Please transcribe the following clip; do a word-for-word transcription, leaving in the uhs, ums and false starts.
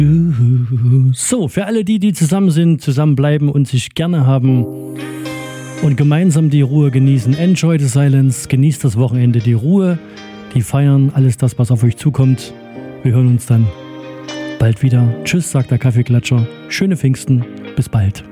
So, für alle die, die zusammen sind, zusammenbleiben und sich gerne haben und gemeinsam die Ruhe genießen, enjoy the silence, genießt das Wochenende, die Ruhe, die feiern, alles das, was auf euch zukommt. Wir hören uns dann bald wieder. Tschüss, sagt der Kaffeeklatscher. Schöne Pfingsten. Bis bald.